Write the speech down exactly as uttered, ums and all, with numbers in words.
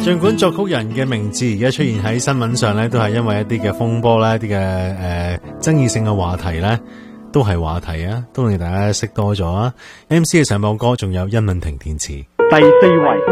儘管作曲人嘅名字而家出現喺新聞上咧，都係因為一啲嘅風波啦，一啲嘅誒爭議性嘅話題咧，都係話題啊，都令大家識多咗啊。M C 嘅上榜歌仲有殷敏婷填詞。 第四位。